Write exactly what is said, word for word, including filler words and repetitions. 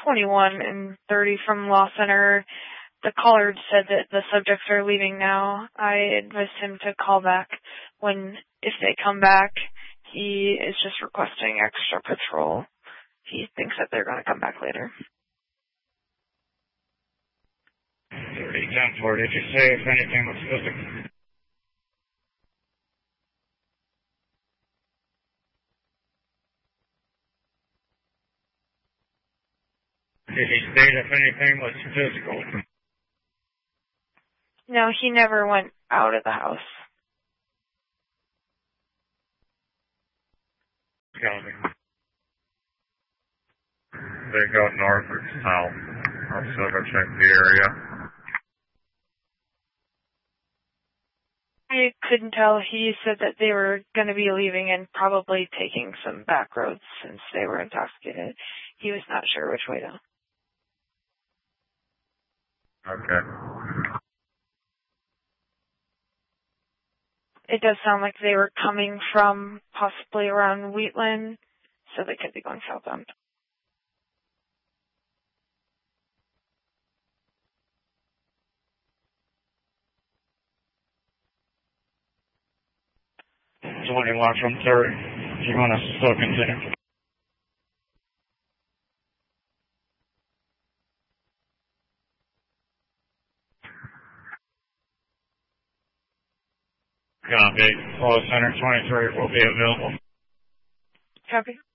twenty-one and thirty from Law Center. The caller said that the subjects are leaving now. I advised him to call back when, if they come back, he is just requesting extra patrol. He thinks that they're going to come back later. thirty ten four, did you say if anything was physical? Did he state if anything was physical? No, he never went out of the house. Copy. They go north or south. I'll still go check the area. I couldn't tell. He said that they were going to be leaving and probably taking some back roads since they were intoxicated. He was not sure which way though. Okay. It does sound like they were coming from possibly around Wheatland, so they could be going southbound. twenty-one from thirty. Do you want us to still continue? Copy. Law Center twenty-three will be available. Copy.